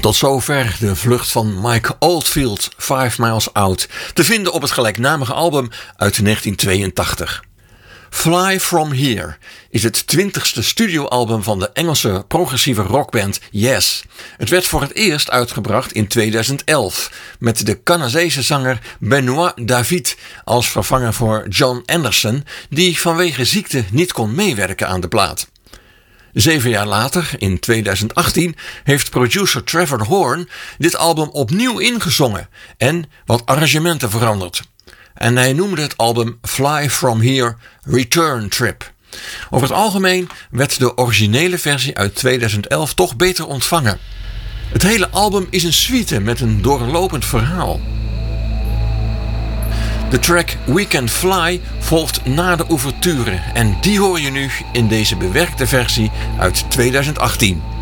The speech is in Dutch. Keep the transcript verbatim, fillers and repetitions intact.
Tot zover de vlucht van Mike Oldfield, Five Miles Out, te vinden op het gelijknamige album uit negentien tweeëntachtig. Fly From Here is het twintigste studioalbum van de Engelse progressieve rockband Yes. Het werd voor het eerst uitgebracht in tweeduizend elf met de Canadese zanger Benoit David als vervanger voor John Anderson, die vanwege ziekte niet kon meewerken aan de plaat. Zeven jaar later, in tweeduizend achttien, heeft producer Trevor Horn dit album opnieuw ingezongen en wat arrangementen veranderd. En hij noemde het album Fly From Here Return Trip. Over het algemeen werd de originele versie uit tweeduizend elf toch beter ontvangen. Het hele album is een suite met een doorlopend verhaal. De track We Can Fly volgt na de ouverture en die hoor je nu in deze bewerkte versie uit tweeduizend achttien.